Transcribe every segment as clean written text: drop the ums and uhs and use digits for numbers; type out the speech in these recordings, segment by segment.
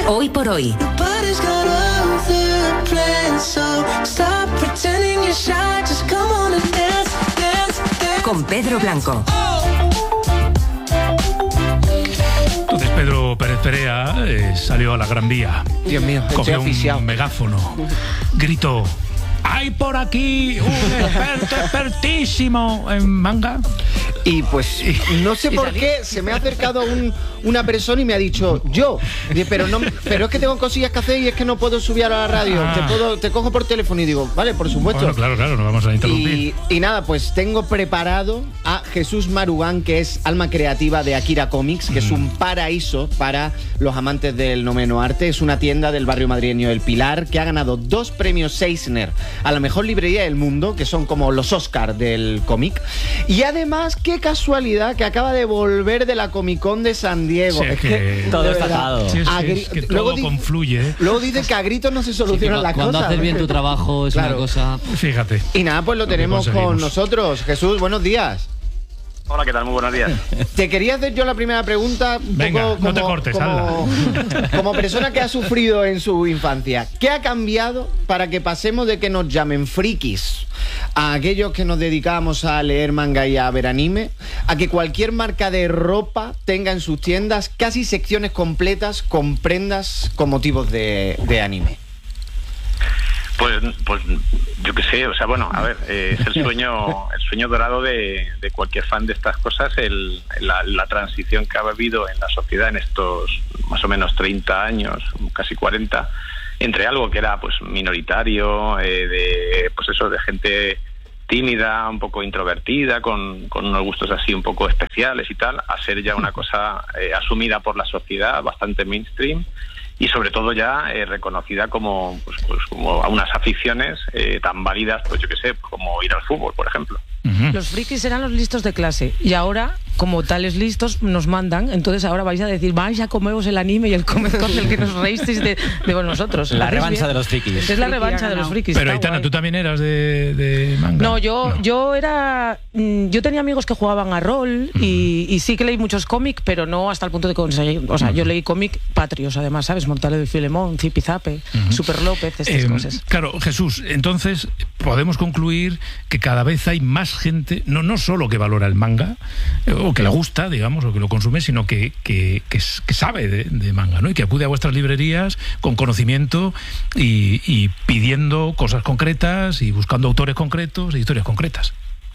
Hoy por hoy. Con Pedro Blanco. Entonces Pedro Pérez Perea salió a la Gran Vía. Dios mío, cogió un megáfono, gritó: ¡hay por aquí un expertísimo en manga! Y pues no sé por qué se me ha acercado una persona y me ha dicho yo, pero es que tengo cosillas que hacer y es que no puedo subir a la radio. Te cojo por teléfono y digo, vale, por supuesto. Bueno, claro, no vamos a interrumpir. Y nada, pues tengo preparado a Jesús Marugán, que es alma creativa de Akira Comics, que es un paraíso para los amantes del noveno arte. Es una tienda del barrio madrileño El Pilar que ha ganado 2 premios Eisner a la mejor librería del mundo, que son como los Oscar del cómic. Y además, qué casualidad que acaba de volver de la Comic Con de San Diego. Sí, es que todo está dado. Sí, es que todo confluye. Luego dice que a gritos no se solucionan las cosas. Cuando haces bien tu trabajo es una cosa... Fíjate. Y nada, pues lo tenemos con nosotros. Jesús, buenos días. Hola, ¿qué tal? Muy buenos días. Te quería hacer yo la primera pregunta. Venga, no te cortes, como persona que ha sufrido en su infancia, ¿qué ha cambiado para que pasemos de que nos llamen frikis a aquellos que nos dedicamos a leer manga y a ver anime, a que cualquier marca de ropa tenga en sus tiendas casi secciones completas con prendas con motivos de anime? Pues yo qué sé, o sea, bueno, a ver, es el sueño dorado de cualquier fan de estas cosas, la transición que ha habido en la sociedad en estos más o menos 30 años, casi 40, entre algo que era pues minoritario, pues eso, de gente tímida, un poco introvertida, con unos gustos así un poco especiales y tal, a ser ya una cosa asumida por la sociedad, bastante mainstream, y sobre todo ya reconocida como como a unas aficiones tan válidas, pues yo qué sé, como ir al fútbol, por ejemplo. Los frikis eran los listos de clase y ahora, como tales listos, nos mandan. Entonces ahora vais a decir, vais a comeros el anime y el con el que nos reísteis de nosotros. La revancha de los frikis. Es la revancha de los frikis. Pero Aitana, ¿tú también eras de manga? No, yo era... Yo tenía amigos que jugaban a rol y sí que leí muchos cómics, pero no hasta el punto de conseguir... O sea, yo leí cómic patrios, además, ¿sabes? Mortales de Filemón, Zipizape, Super López, estas cosas. Claro, Jesús, entonces podemos concluir que cada vez hay más gente, no solo que valora el manga, o que le gusta, digamos, o que lo consume, sino que sabe de manga, ¿no? Y que acude a vuestras librerías con conocimiento y pidiendo cosas concretas y buscando autores concretos e historias concretas.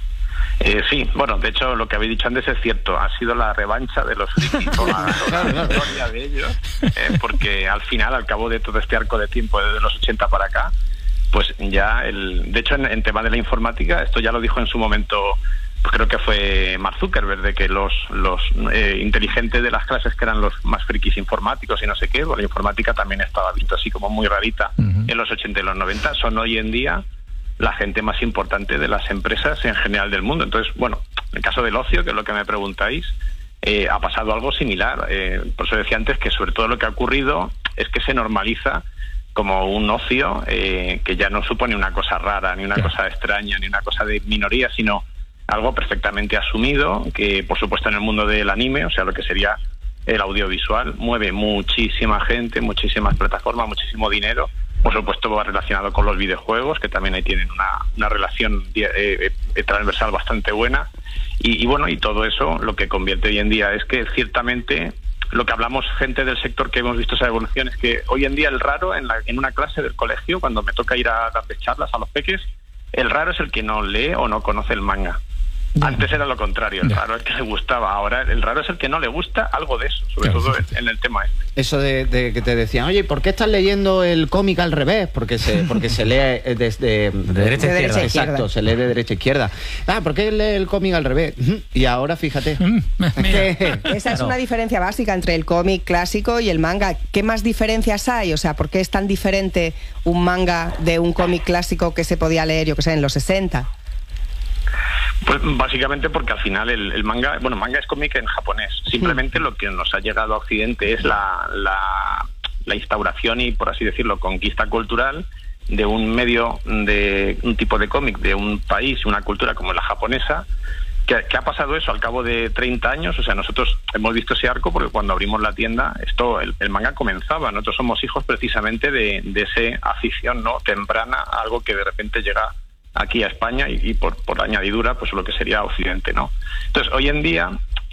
Sí, bueno, de hecho lo que habéis dicho antes es cierto, ha sido la revancha de los frikis o la historia de ellos, porque al final, al cabo de todo este arco de tiempo desde los 80 para acá, pues ya de hecho en tema de la informática, esto ya lo dijo en su momento, pues creo que fue Mark Zuckerberg, de que los inteligentes de las clases, que eran los más frikis informáticos y no sé qué, pues la informática también estaba visto así como muy rarita en los 80 y los 90, son hoy en día la gente más importante de las empresas en general del mundo. Entonces, bueno, en el caso del ocio, que es lo que me preguntáis, ha pasado algo similar. Por eso decía antes que sobre todo lo que ha ocurrido es que se normaliza como un ocio que ya no supone una cosa rara, ni una cosa extraña, ni una cosa de minoría, sino algo perfectamente asumido, que por supuesto en el mundo del anime, o sea, lo que sería el audiovisual, mueve muchísima gente, muchísimas plataformas, muchísimo dinero. Por supuesto va relacionado con los videojuegos, que también ahí tienen una relación transversal bastante buena. Y bueno, y todo eso lo que convierte hoy en día es que ciertamente lo que hablamos gente del sector que hemos visto esa evolución es que hoy en día el raro en una clase del colegio, cuando me toca ir a darles charlas a los peques, el raro es el que no lee o no conoce el manga. Antes era lo contrario, el raro es que le gustaba, ahora el raro es el que no le gusta algo de eso, sobre todo en el tema este. Eso de que te decían, oye, ¿por qué estás leyendo el cómic al revés? Porque se lee desde de derecha a izquierda. Exacto, se lee de derecha a izquierda. ¿Por qué lee el cómic al revés? Y ahora fíjate. Esa es una diferencia básica entre el cómic clásico y el manga. ¿Qué más diferencias hay? O sea, ¿por qué es tan diferente un manga de un cómic clásico que se podía leer, yo que sé, en los 60? Pues básicamente porque al final el manga, bueno, manga es cómic en japonés. Simplemente lo que nos ha llegado a Occidente es la instauración y, por así decirlo, conquista cultural de un medio, de un tipo de cómic, de un país, una cultura como la japonesa, que ha pasado eso al cabo de 30 años. O sea, nosotros hemos visto ese arco porque cuando abrimos la tienda, el manga comenzaba. Nosotros somos hijos precisamente de esa afición, ¿no?, temprana, algo que de repente llega aquí a España y por añadidura, pues lo que sería Occidente, ¿no? Entonces, hoy en día,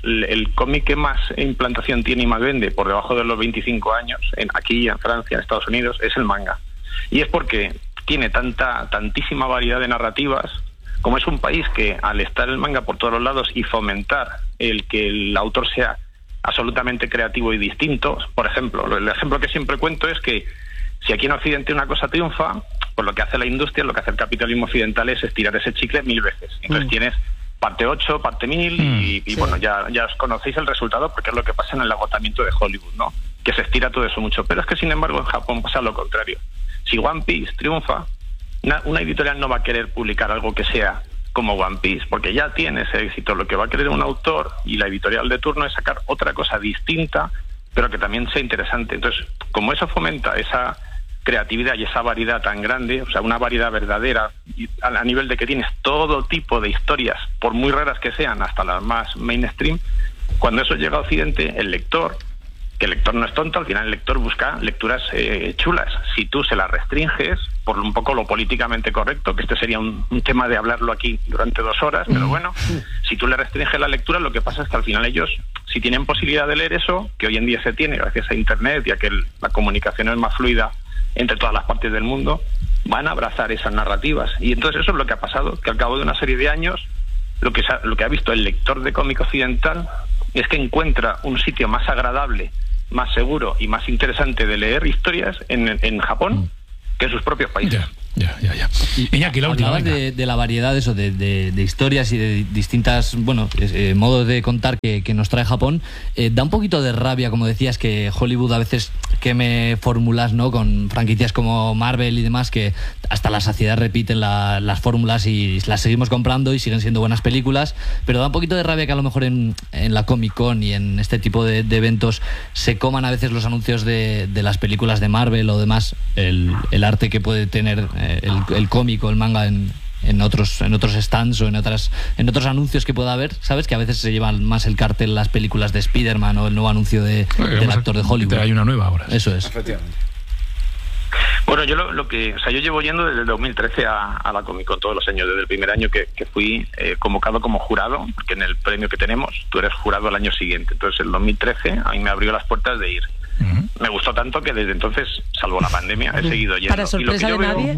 el cómic que más implantación tiene y más vende por debajo de los 25 años, aquí en Francia, en Estados Unidos, es el manga. Y es porque tiene tantísima variedad de narrativas. Como es un país que, al estar el manga por todos los lados y fomentar el que el autor sea absolutamente creativo y distinto, por ejemplo, el ejemplo que siempre cuento es que si aquí en Occidente una cosa triunfa, pues lo que hace la industria, lo que hace el capitalismo occidental es estirar ese chicle 1000 veces. Entonces tienes parte 8, parte 1000 y bueno, ya os conocéis el resultado porque es lo que pasa en el agotamiento de Hollywood, ¿no? Que se estira todo eso mucho. Pero es que, sin embargo, en Japón pasa lo contrario. Si One Piece triunfa, una editorial no va a querer publicar algo que sea como One Piece, porque ya tiene ese éxito. Lo que va a querer un autor y la editorial de turno es sacar otra cosa distinta, pero que también sea interesante. Entonces, como eso fomenta esa creatividad y esa variedad tan grande, o sea, una variedad verdadera, a nivel de que tienes todo tipo de historias, por muy raras que sean, hasta las más mainstream, cuando eso llega a Occidente, el lector, que el lector no es tonto, al final el lector busca lecturas chulas. Si tú se las restringes por un poco lo políticamente correcto, que este sería un tema de hablarlo aquí durante 2 horas, pero bueno, si tú le restringes la lectura, lo que pasa es que al final ellos, si tienen posibilidad de leer eso, que hoy en día se tiene gracias a Internet y a que la comunicación es más fluida entre todas las partes del mundo, van a abrazar esas narrativas. Y entonces eso es lo que ha pasado, que al cabo de una serie de años, lo que ha visto el lector de cómic occidental es que encuentra un sitio más agradable, más seguro y más interesante de leer historias en Japón que en sus propios países. Ya. Iñaki, la última. Hablabas de la variedad de historias y de distintas, modos de contar que nos trae Japón. Da un poquito de rabia, como decías, que Hollywood a veces queme fórmulas, ¿no?, con franquicias como Marvel y demás, que hasta la saciedad repiten las fórmulas y las seguimos comprando y siguen siendo buenas películas, pero da un poquito de rabia que a lo mejor en la Comic Con y en este tipo de eventos se coman a veces los anuncios de las películas de Marvel o demás, el arte que puede tener el cómic o el manga en otros stands o en otros anuncios que pueda haber, ¿sabes? Que a veces se llevan más el cartel las películas de Spider-Man o el nuevo anuncio del actor de Hollywood. Hay una nueva ahora. Eso es. Efectivamente. Bueno, yo yo llevo yendo desde el 2013 a la Comic Con todos los años, desde el primer año que fui convocado como jurado, porque en el premio que tenemos tú eres jurado al año siguiente. Entonces el 2013 a mí me abrió las puertas de ir. Me gustó tanto que desde entonces, salvo la pandemia, he seguido yendo. Para sorpresa de nadie.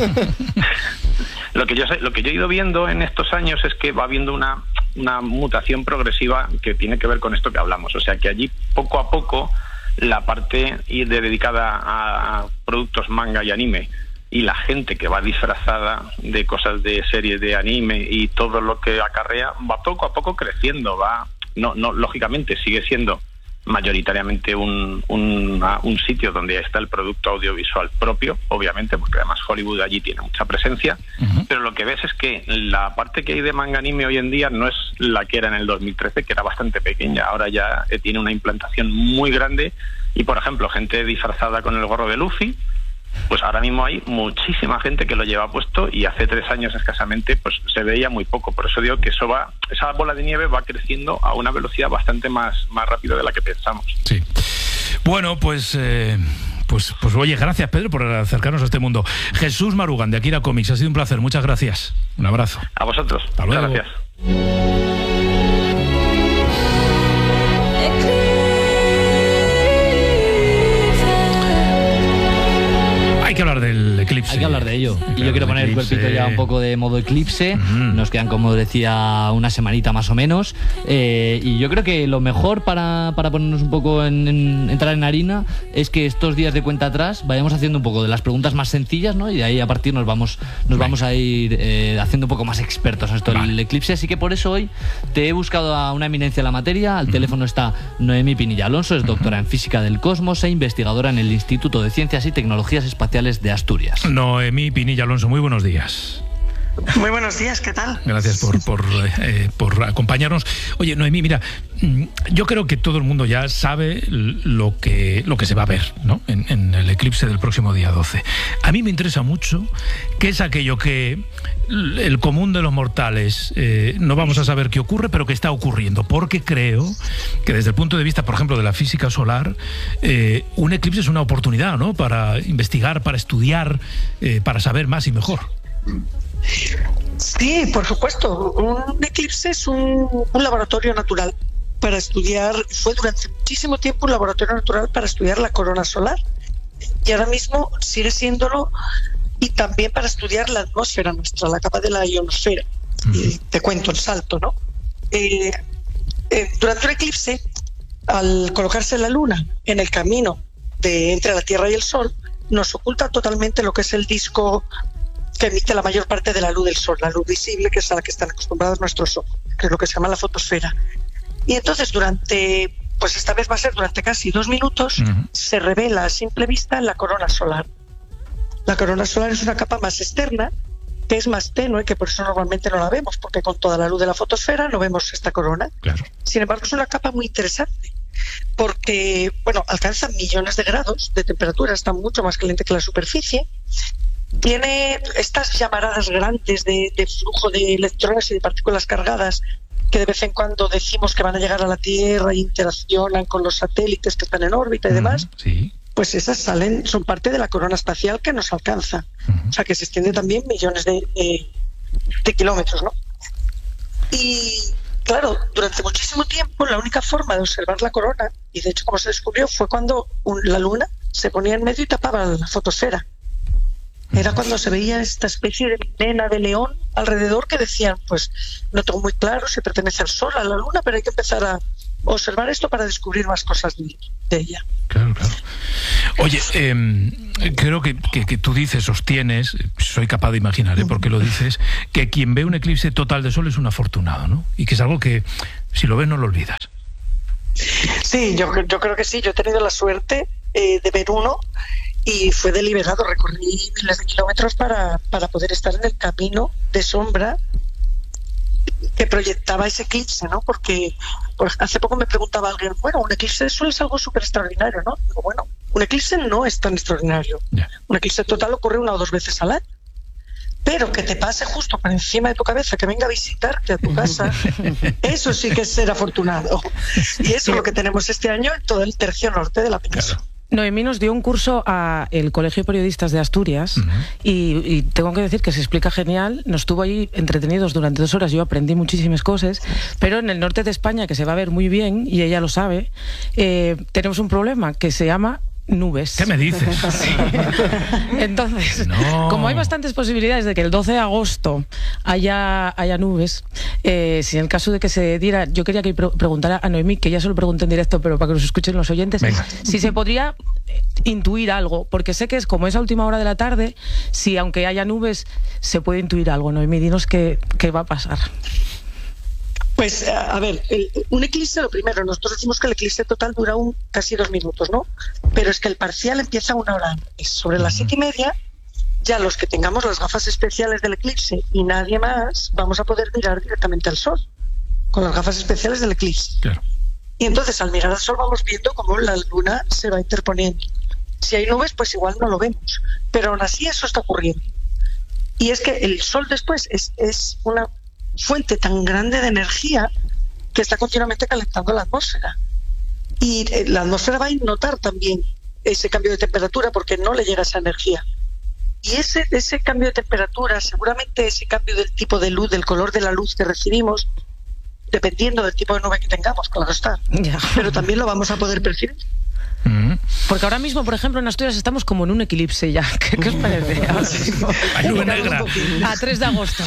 Lo que yo he ido viendo en estos años es que va habiendo una mutación progresiva que tiene que ver con esto que hablamos. O sea, que allí poco a poco la parte dedicada a productos manga y anime y la gente que va disfrazada de cosas de series de anime y todo lo que acarrea va poco a poco creciendo. No lógicamente sigue siendo mayoritariamente un sitio donde está el producto audiovisual propio, obviamente, porque además Hollywood allí tiene mucha presencia, pero lo que ves es que la parte que hay de manga anime hoy en día no es la que era en el 2013, que era bastante pequeña. Ahora ya tiene una implantación muy grande y, por ejemplo, gente disfrazada con el gorro de Luffy, pues ahora mismo hay muchísima gente que lo lleva puesto y hace 3 años escasamente pues se veía muy poco. Por eso digo que esa bola de nieve va creciendo a una velocidad bastante más rápida de la que pensamos. Sí. Bueno, pues oye, gracias, Pedro, por acercarnos a este mundo. Jesús Marugán, de Akira Comics, ha sido un placer. Muchas gracias. Un abrazo. A vosotros. Hasta luego. Muchas gracias. Hay que hablar del eclipse. Hay que hablar de ello. Y yo quiero poner el cuerpito ya un poco de modo eclipse. Nos quedan, como decía, una semanita más o menos. Y yo creo que lo mejor para ponernos un poco entrar en harina es que estos días de cuenta atrás vayamos haciendo un poco de las preguntas más sencillas, ¿no? Y de ahí a partir nos vamos a ir haciendo un poco más expertos en esto del eclipse. Así que por eso hoy te he buscado a una eminencia en la materia. Al teléfono está Noemí Pinilla Alonso, es doctora en Física del Cosmos e investigadora en el Instituto de Ciencias y Tecnologías Espaciales de Asturias. Noemí Pinilla Alonso, muy buenos días. Muy buenos días, ¿qué tal? Gracias por acompañarnos. Oye, Noemí, mira, yo creo que todo el mundo ya sabe lo que se va a ver, ¿no? En el eclipse del próximo día 12. A mí me interesa mucho qué es aquello que el común de los mortales no vamos a saber qué ocurre, pero que está ocurriendo, porque creo que desde el punto de vista, por ejemplo, de la física solar, un eclipse es una oportunidad, ¿no? Para investigar, para estudiar, para saber más y mejor. Sí, por supuesto. Un eclipse es un laboratorio natural para estudiar, fue durante muchísimo tiempo un laboratorio natural para estudiar la corona solar. Y ahora mismo sigue siéndolo, y también para estudiar la atmósfera nuestra, la capa de la ionosfera. Te cuento el salto, ¿no? Durante un eclipse, al colocarse la luna en el camino entre la Tierra y el Sol, nos oculta totalmente lo que es el disco que emite la mayor parte de la luz del Sol, la luz visible, que es a la que están acostumbrados nuestros ojos, que es lo que se llama la fotosfera. Y entonces pues esta vez va a ser durante casi 2 minutos, se revela a simple vista la corona solar. La corona solar es una capa más externa, que es más tenue, que por eso normalmente no la vemos, porque con toda la luz de la fotosfera no vemos esta corona. Claro. Sin embargo, es una capa muy interesante, porque alcanza millones de grados de temperatura, está mucho más caliente que la superficie. Tiene estas llamaradas grandes de flujo de electrones y de partículas cargadas que de vez en cuando decimos que van a llegar a la Tierra e interaccionan con los satélites que están en órbita y demás. Sí. Pues esas son parte de la corona espacial que nos alcanza. O sea, que se extiende también millones de kilómetros, ¿no? Y claro, durante muchísimo tiempo la única forma de observar la corona, y de hecho como se descubrió, fue cuando la luna se ponía en medio y tapaba la fotosfera. Era cuando se veía esta especie de melena de león alrededor, que decían, pues no tengo muy claro si pertenece al Sol, a la Luna, pero hay que empezar a observar esto para descubrir más cosas de ella. Claro. Oye, creo que tú sostienes, soy capaz de imaginar, porque lo dices, que quien ve un eclipse total de Sol es un afortunado, ¿no? Y que es algo que, si lo ves, no lo olvidas. Sí, yo creo que sí. Yo he tenido la suerte de ver uno, y fue deliberado. Recorrí miles de kilómetros para poder estar en el camino de sombra que proyectaba ese eclipse, ¿no? Porque pues, hace poco me preguntaba alguien, un eclipse de Sol es algo súper extraordinario, ¿no? Digo, un eclipse no es tan extraordinario. Yeah. Un eclipse total ocurre 1 o 2 veces al año. Pero que te pase justo por encima de tu cabeza, que venga a visitarte a tu casa, eso sí que es ser afortunado. Y eso es lo que tenemos este año en todo el tercio norte de la península. Claro. Noemí nos dio un curso a el Colegio de Periodistas de Asturias y tengo que decir que se explica genial. Nos estuvo ahí entretenidos durante 2 horas. Yo aprendí muchísimas cosas, pero en el norte de España, que se va a ver muy bien, y ella lo sabe, tenemos un problema que se llama nubes. ¿Qué me dices? Sí. Entonces, como hay bastantes posibilidades de que el 12 de agosto haya nubes, si en el caso de que se diera, yo quería que preguntara a Noemí, que ya se lo pregunté en directo, pero para que nos escuchen los oyentes, si se podría intuir algo, porque sé que es como esa última hora de la tarde, si aunque haya nubes se puede intuir algo. Noemí, dinos qué va a pasar. Pues, a ver, un eclipse, lo primero, nosotros decimos que el eclipse total dura casi 2 minutos, ¿no? Pero es que el parcial empieza 1 hora antes. Sobre las 7:30, ya los que tengamos las gafas especiales del eclipse y nadie más, vamos a poder mirar directamente al Sol, con las gafas especiales del eclipse. Claro. Y entonces, al mirar al Sol, vamos viendo cómo la luna se va interponiendo. Si hay nubes, pues igual no lo vemos. Pero aún así eso está ocurriendo. Y es que el Sol después es una fuente tan grande de energía que está continuamente calentando la atmósfera, y la atmósfera va a notar también ese cambio de temperatura porque no le llega esa energía, y ese cambio de temperatura, seguramente ese cambio del tipo de luz, del color de la luz que recibimos, dependiendo del tipo de nube que tengamos, claro está, pero también lo vamos a poder percibir. Porque ahora mismo, por ejemplo, en Asturias estamos como en un eclipse ya. ¿Qué os parece? Hay nube negra. A 3 de agosto.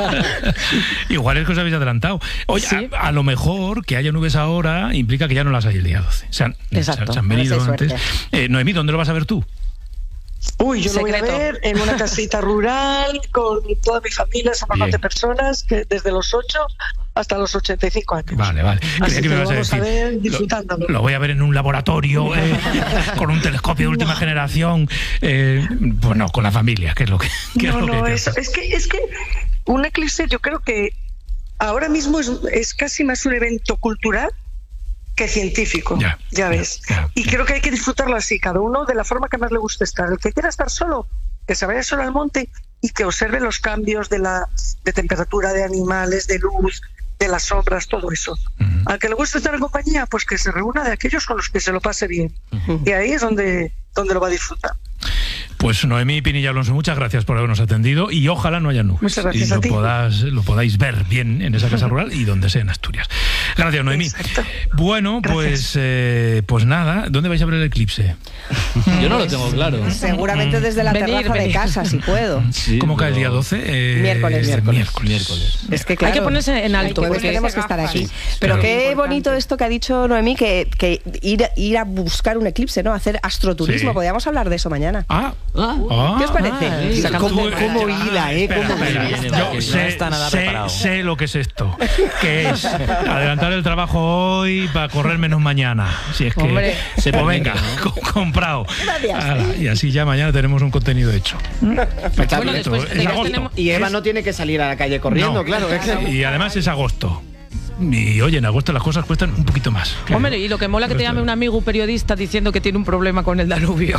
Igual es que os habéis adelantado. Oye, ¿sí? a lo mejor que haya nubes ahora implica que ya no las hay el día 12. Se han venido antes. Noemí, ¿dónde lo vas a ver tú? Uy, yo lo voy a ver en una casita rural con toda mi familia, somos 12 personas, que desde los 8 hasta los 85 años. Vale. Así que lo vamos a ver disfrutándolo. Lo voy a ver en un laboratorio, con un telescopio de última generación, con la familia, que es lo que... Es que un eclipse yo creo que ahora mismo es casi más un evento cultural que científico, ya ves. Y creo que hay que disfrutarlo así, cada uno de la forma que más le guste estar. El que quiera estar solo, que se vaya solo al monte y que observe los cambios de temperatura, de animales, de luz, de las sombras, todo eso. Al que le guste estar en compañía, pues que se reúna de aquellos con los que se lo pase bien. Y ahí es donde lo va a disfrutar. Pues Noemí Pinilla Alonso, muchas gracias por habernos atendido y ojalá no haya nubes. Muchas gracias y a ti. lo podáis ver bien en esa casa rural y donde sea en Asturias. Gracias, Noemí. Exacto. Bueno, pues nada, ¿dónde vais a ver el eclipse? Yo no lo tengo claro. Seguramente desde la terraza de casa, si puedo. Sí, ¿Cómo cae el día 12? Miércoles. Miércoles. Es que claro, hay que ponerse en el alto. jueves porque tenemos que estar aquí. Pero Claro. qué bonito esto que ha dicho Noemí, que ir a buscar un eclipse, ¿no? Hacer astroturismo. Sí. Podríamos hablar de eso mañana. ¿Qué os parece? ¿Cómo hila, Espera, ¿Cómo espera. hila? Yo No está nada preparado. sé lo que es esto. Que es adelantar el trabajo hoy para correr menos mañana. Si es que Hombre. se pues venga, comprado. Ala, y así ya mañana tenemos un contenido hecho. Bueno, Esto después de es que agosto. tenemos- Y Eva no tiene que salir a la calle corriendo, No. claro. Y además es agosto. Y oye, en agosto las cosas cuestan un poquito más. Hombre, y lo que mola que te llame un amigo periodista diciendo que tiene un problema con el Danubio.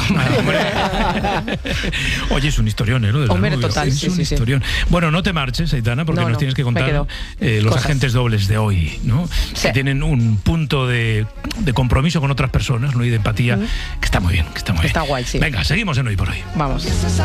Oye, es un historión, ¿eh? Lo del Hombre, Danubio. total, Es sí, un sí, sí. historión. Bueno, no te marches, Aitana, porque No, nos no, tienes que me contar quedo. los Cosas. agentes dobles de hoy, ¿no? Sí. Que tienen un punto de compromiso con otras personas, ¿no? Y de empatía, que está muy bien, que está muy bien. Está guay, sí. Venga, seguimos en Hoy por Hoy. Vamos.